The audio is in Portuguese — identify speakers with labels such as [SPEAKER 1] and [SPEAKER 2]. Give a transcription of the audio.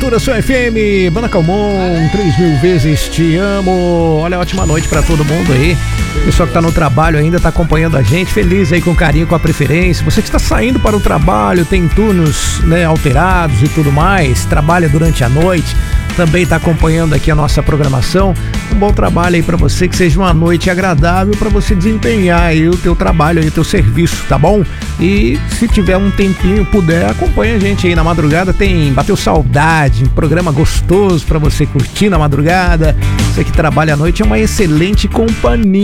[SPEAKER 1] Natura, sua FM, Banda Calmon, 3000 vezes te amo. Olha, ótima noite pra todo mundo aí. Pessoal que tá no trabalho ainda, tá acompanhando a gente, feliz aí com o carinho, com a preferência. Você que está saindo para o trabalho, tem turnos, né, alterados e tudo mais, trabalha durante a noite, também tá acompanhando aqui a nossa programação. Um bom trabalho aí pra você, que seja uma noite agradável pra você desempenhar aí o teu trabalho, aí, o teu serviço, tá bom? E se tiver um tempinho, puder, acompanha a gente aí na madrugada, tem Bateu Saudade, um programa gostoso pra você curtir na madrugada. Você que trabalha à noite é uma excelente companhia.